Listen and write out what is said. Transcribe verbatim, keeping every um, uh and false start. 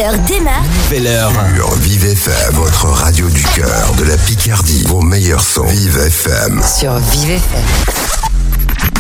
heure démarre. Nouvelle heure. Sur Vive F M, votre radio du cœur de la Picardie. Vos meilleurs sons. Vive F M. Sur Vive F M.